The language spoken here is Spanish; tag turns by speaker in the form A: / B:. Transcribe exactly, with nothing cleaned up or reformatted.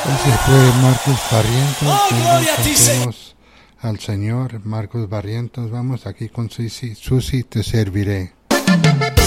A: Ese fue Marcos Barrientos.
B: ¡Oh,
A: Vengan,
B: gloria a ti,
A: cantemos al Señor. Marcos Barrientos, vamos aquí con Susi. Susi, te serviré.